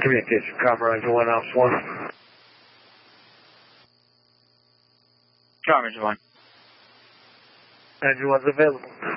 Communication, Comrade 1, Ops 1. Comrade 1. Engine 1's available.